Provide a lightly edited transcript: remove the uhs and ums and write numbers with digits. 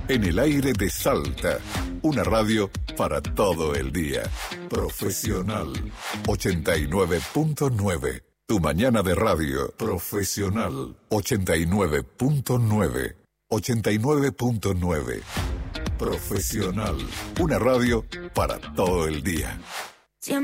En el aire de Salta, una radio para todo el día. Profesional 89.9. Tu mañana de radio. Profesional 89.9. 89.9. Profesional, una radio para todo el día.